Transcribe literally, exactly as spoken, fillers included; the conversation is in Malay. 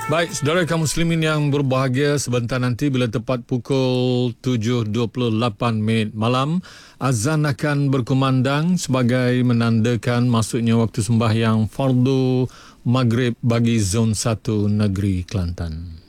Baik, saudara kaum muslimin yang berbahagia, sebentar nanti bila tepat pukul tujuh dua puluh lapan minit malam, azan akan berkumandang sebagai menandakan masuknya waktu sembahyang fardu maghrib bagi zon satu negeri Kelantan.